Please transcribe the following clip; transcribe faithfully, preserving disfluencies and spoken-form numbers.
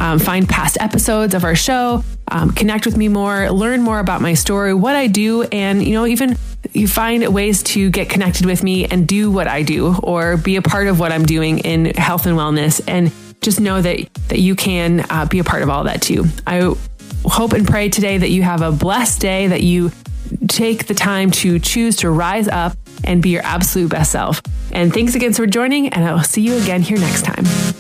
um, find past episodes of our show, um, connect with me more, learn more about my story, what I do, and, you know, even you find ways to get connected with me and do what I do or be a part of what I'm doing in health and wellness. And just know that, that you can uh, be a part of all that too. I hope and pray today that you have a blessed day, that you take the time to choose to rise up and be your absolute best self. And thanks again for joining, and I'll see you again here next time.